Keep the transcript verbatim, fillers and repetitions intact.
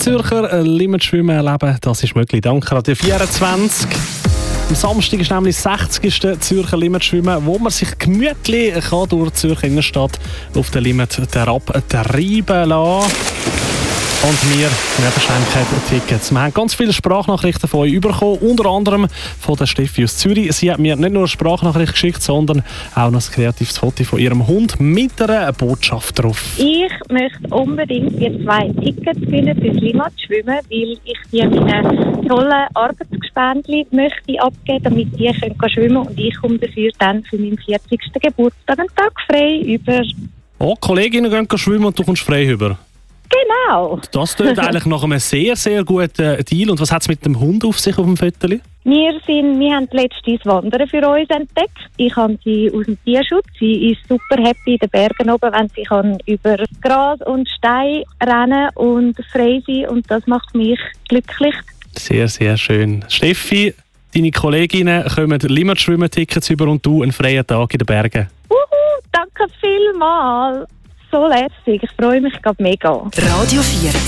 Zürcher Limmatschwimmen erleben, das ist möglich. Danke Radio vierundzwanzig. Am Samstag ist nämlich das sechzigste Zürcher Limmatschwimmen, wo man sich gemütlich kann durch die Zürcher Innenstadt auf der Limmat treiben lassen. Und wir selbstverständlich Tickets. Wir haben ganz viele Sprachnachrichten von euch bekommen, unter anderem von der Steffi aus Zürich. Sie hat mir nicht nur eine Sprachnachricht geschickt, sondern auch noch ein kreatives Foto von ihrem Hund mit einer Botschaft drauf. Ich möchte unbedingt die zwei Tickets gewinnen fürs Limmatschwimmen, weil ich die meinen tollen Arbeitsgespendli möchte abgeben, damit die können schwimmen können. Und ich komme dafür dann für meinen vierzigsten Geburtstag einen Tag frei über. Oh, Kolleginnen gehen schwimmen und du kommst frei über. Genau. Das klingt eigentlich nach einem sehr, sehr guten Deal. Und was hat es mit dem Hund auf sich auf dem Foto? Wir, sind, wir haben letztes Wandern für uns entdeckt. Ich habe sie aus dem Tierschutz. Sie ist super happy in den Bergen oben, wenn sie kann über Gras und Stein rennen und frei sein. Und das macht mich glücklich. Sehr, sehr schön. Steffi, deine Kolleginnen kommen Limmatschwimmen-Tickets über und du einen freien Tag in den Bergen. Uhu, danke vielmals. So lässig. Ich freue mich gerade mega. Radio vier.